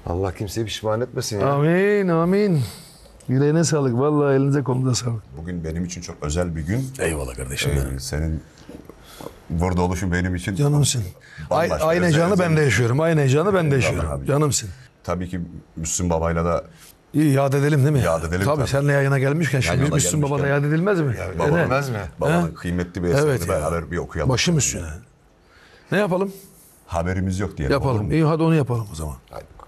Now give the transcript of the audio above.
Allah kimseyi pişman etmesin ya. Amin amin. Yüreğine sağlık. Vallahi elinize kolunuza sağlık. Bugün benim için çok özel bir gün. Eyvallah kardeşim benim. Senin burada oluşun benim için Canımsın. bambaşka, Aynı heyecanı ben de yaşıyorum. Aynı heyecanı ben de Eyvallah yaşıyorum. abi. Canımsın. Tabii ki Müslüm Babayla da İyi yad edelim değil mi? Yad edelim Tabii. tabii. Seninle yayına gelmişken şimdi Yayına Müslüm Baba'da gelmişken. yad edilmez mi? baba Eder. Bilmez mi? babanın kıymetli bir eserini Evet ya. beraber bir okuyalım. Başım üstüne. Ne yapalım? Haberimiz yok diyelim. olur Yapalım. mu? İyi hadi onu yapalım o zaman. Hadi